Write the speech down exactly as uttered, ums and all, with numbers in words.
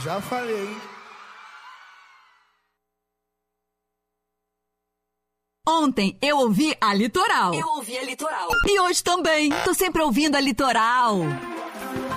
já falei. Ontem eu ouvi a Litoral. Eu ouvi a Litoral. E hoje também. Tô sempre ouvindo a Litoral.